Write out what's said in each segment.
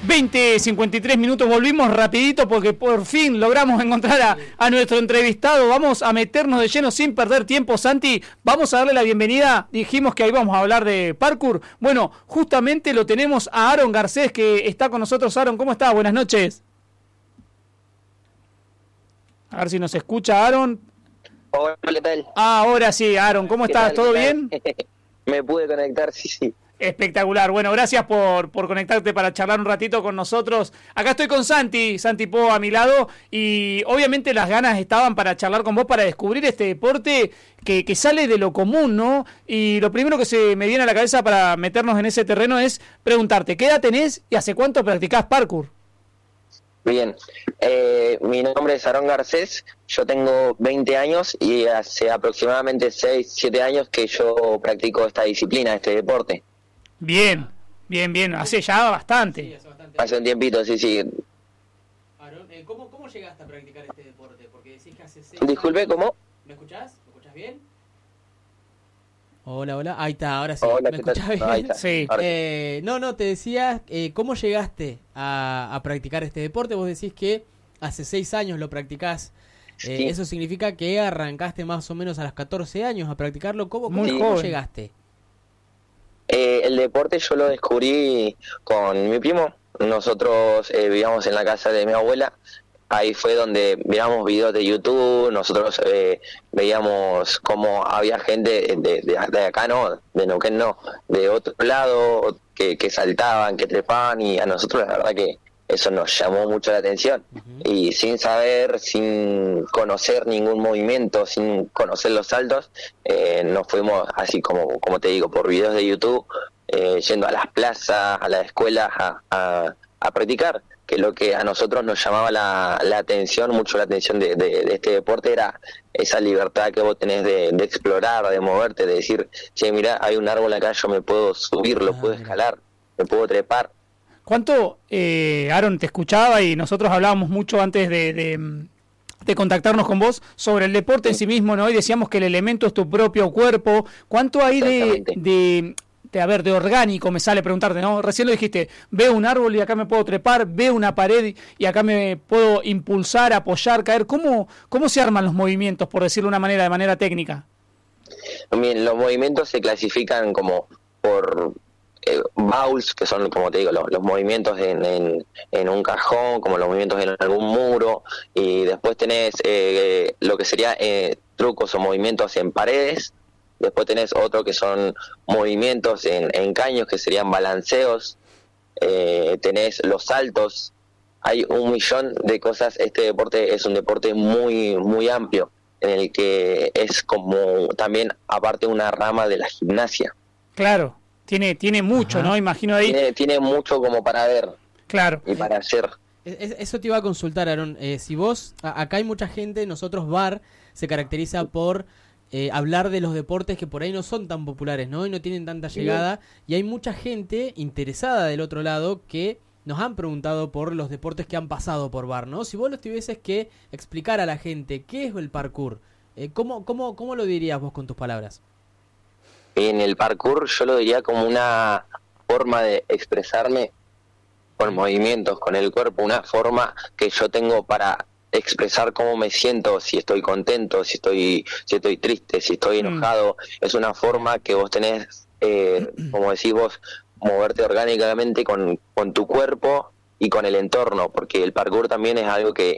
20:53, volvimos rapidito porque por fin logramos encontrar a nuestro entrevistado. Vamos a meternos de lleno sin perder tiempo, Santi. Vamos a darle la bienvenida. Dijimos que ahí vamos a hablar de parkour. Bueno, justamente lo tenemos a Aaron Garcés, que está con nosotros. Aaron, ¿cómo estás? Buenas noches. A ver si nos escucha, Aaron. Hola, ¿qué tal? Ahora sí, Aaron, ¿cómo estás? ¿Todo bien? Me pude conectar, sí. Espectacular. Bueno, gracias por conectarte para charlar un ratito con nosotros. Acá estoy con Santi Po a mi lado, y obviamente las ganas estaban para charlar con vos, para descubrir este deporte que sale de lo común, ¿no? Y lo primero que se me viene a la cabeza para meternos en ese terreno es preguntarte, ¿qué edad tenés y hace cuánto practicás parkour? Bien, mi nombre es Aaron Garcés, yo tengo 20 años y hace aproximadamente 6, 7 años que yo practico esta disciplina, este deporte. Bien, hace ya bastante. Sí, Hace un tiempito, sí. Aaron, ¿cómo llegaste a practicar este deporte? Porque decís que hace 6 Disculpe, años... ¿cómo? ¿Me escuchás? ¿Me escuchás bien? Hola, ahí está, ahora sí. Hola, ¿Me escuchás bien? Ahí está. Sí. Te decía, ¿cómo llegaste a practicar este deporte? Vos decís que hace 6 años lo practicás. Sí. Eso significa que arrancaste más o menos a los 14 años a practicarlo. ¿Cómo joven. llegaste? El deporte yo lo descubrí con mi primo. Nosotros vivíamos en la casa de mi abuela. Ahí fue donde veíamos videos de YouTube. Nosotros veíamos cómo había gente de acá, no, de Neuquén no, de otro lado, que saltaban, que trepaban, y a nosotros la verdad que eso nos llamó mucho la atención. Uh-huh. Y sin saber, sin conocer ningún movimiento, sin conocer los saltos, nos fuimos así como te digo, por videos de YouTube, yendo a las plazas, a las escuelas a practicar, que lo que a nosotros nos llamaba la atención, mucho la atención de este deporte, era esa libertad que vos tenés de explorar, de moverte, de decir, che, mirá, hay un árbol acá, yo me puedo subir, lo puedo escalar, me puedo trepar. ¿Cuánto, Aaron, te escuchaba y nosotros hablábamos mucho antes de contactarnos con vos sobre el deporte en sí mismo, ¿no? Y decíamos que el elemento es tu propio cuerpo. ¿Cuánto hay de orgánico, me sale preguntarte, ¿no? Recién lo dijiste, veo un árbol y acá me puedo trepar, veo una pared y acá me puedo impulsar, apoyar, caer. ¿Cómo se arman los movimientos, por decirlo de manera técnica? Bien, los movimientos se clasifican como por bowls, que son, como te digo, los movimientos en un cajón, como los movimientos en algún muro, y después tenés lo que sería trucos o movimientos en paredes. Después tenés otro que son movimientos en caños, que serían balanceos. Tenés los saltos. Hay un millón de cosas. Este deporte es un deporte muy, muy amplio, en el que es como también, aparte, una rama de la gimnasia. Claro, tiene mucho, ajá, ¿no? Imagino ahí. Tiene mucho como para ver. Claro. Y para hacer. Eso te iba a consultar, Aaron. Si vos, acá hay mucha gente, nosotros VAR se caracteriza por hablar de los deportes que por ahí no son tan populares, ¿no? Y no tienen tanta llegada. Y hay mucha gente interesada del otro lado que nos han preguntado por los deportes que han pasado por VAR, ¿no? Si vos los tuvieses que explicar a la gente qué es el parkour, ¿cómo lo dirías vos con tus palabras? En el parkour yo lo diría como una forma de expresarme con movimientos, con el cuerpo, una forma que yo tengo para expresar cómo me siento, si estoy contento, si estoy triste, si estoy enojado. Es una forma que vos tenés, como decís vos, moverte orgánicamente con tu cuerpo y con el entorno, porque el parkour también es algo que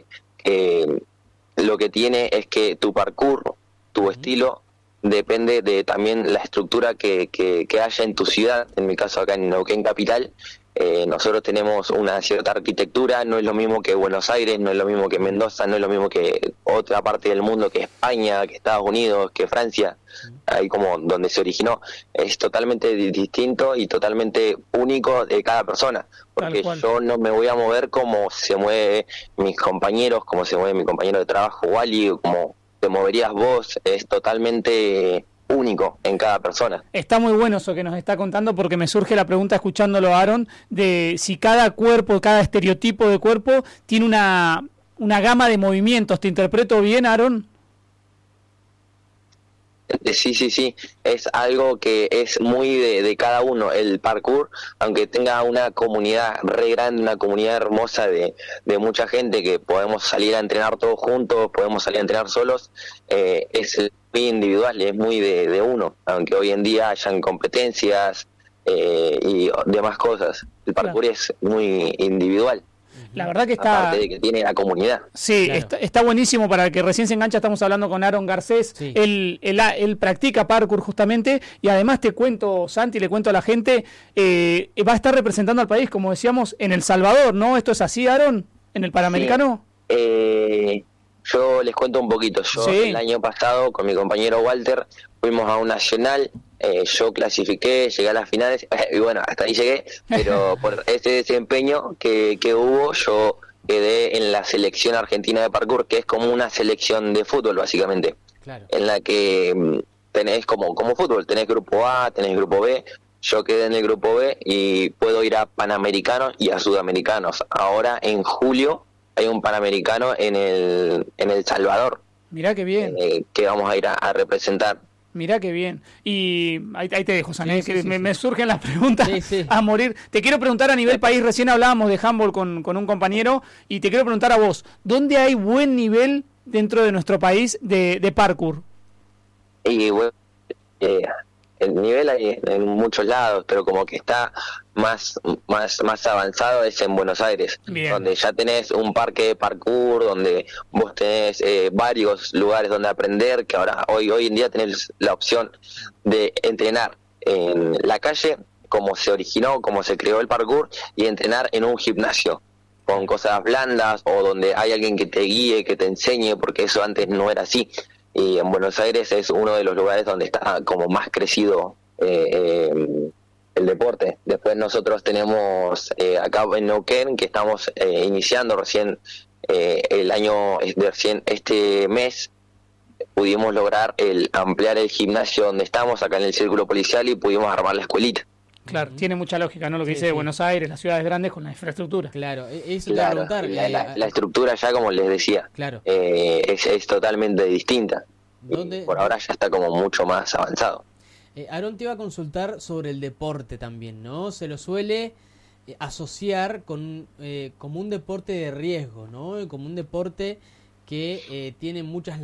lo que tiene es que tu parkour, tu estilo, depende de también la estructura que haya en tu ciudad. En mi caso acá en Neuquén Capital, nosotros tenemos una cierta arquitectura. No es lo mismo que Buenos Aires, no es lo mismo que Mendoza, no es lo mismo que otra parte del mundo, que España, que Estados Unidos, que Francia, ahí como donde se originó. Es totalmente distinto y totalmente único de cada persona, porque yo no me voy a mover como se mueve mis compañeros, como se mueve mi compañero de trabajo Wally, como te moverías vos. Es totalmente único en cada persona. Está muy bueno eso que nos está contando, porque me surge la pregunta, escuchándolo, Aaron, de si cada cuerpo, cada estereotipo de cuerpo tiene una gama de movimientos. ¿Te interpreto bien, Aaron? Sí, es algo que es muy de cada uno. El parkour, aunque tenga una comunidad re grande, una comunidad hermosa de mucha gente que podemos salir a entrenar todos juntos, podemos salir a entrenar solos, es muy individual, es muy de uno, aunque hoy en día hayan competencias y demás cosas. El parkour es muy individual. La verdad que está... Aparte de que tiene la comunidad. Sí, Claro. está buenísimo. Para el que recién se engancha, estamos hablando con Aaron Garcés. Sí. Él practica parkour justamente. Y además te cuento, Santi, le cuento a la gente, va a estar representando al país, como decíamos, en El Salvador, ¿no? ¿Esto es así, Aaron? ¿En el Panamericano? Yo les cuento un poquito. Yo Sí. el año pasado con mi compañero Walter fuimos a un nacional. Yo clasifiqué, llegué a las finales y bueno, hasta ahí llegué, pero por ese desempeño que hubo, yo quedé en la selección argentina de parkour, que es como una selección de fútbol básicamente, Claro. en la que tenés como fútbol, tenés grupo A, tenés grupo B. Yo quedé en el grupo B y puedo ir a Panamericanos y a Sudamericanos. Ahora en julio hay un Panamericano en el Salvador, Mirá qué bien. que vamos a ir a representar. Mirá qué bien. Y ahí te dejo, Sané, Sí, que sí, me surgen las preguntas Sí, sí. a morir. Te quiero preguntar a nivel país, recién hablábamos de handball con un compañero, y te quiero preguntar a vos, ¿dónde hay buen nivel dentro de nuestro país de parkour? Y bueno, el nivel hay en muchos lados, pero como que está más avanzado es en Buenos Aires, Bien. donde ya tenés un parque de parkour, donde vos tenés varios lugares donde aprender, que ahora hoy en día tenés la opción de entrenar en la calle, como se originó, como se creó el parkour, y entrenar en un gimnasio con cosas blandas o donde hay alguien que te guíe, que te enseñe, porque eso antes no era así. Y en Buenos Aires es uno de los lugares donde está como más crecido el deporte. Después nosotros tenemos acá en Neuquén, que estamos iniciando recién recién este mes, pudimos lograr ampliar el gimnasio donde estamos, acá en el Círculo Policial, y pudimos armar la escuelita. Claro, tiene mucha lógica, ¿no? Lo que Sí, dice de sí. Buenos Aires, las ciudades grandes con la infraestructura. Claro, eso te iba a Claro, preguntar. la estructura ya, como les decía, Claro. es totalmente distinta. ¿Dónde- Y por ahora ya está como mucho más avanzado. Aarón, te iba a consultar sobre el deporte también, ¿no? Se lo suele asociar con como un deporte de riesgo, ¿no? Como un deporte que tiene muchas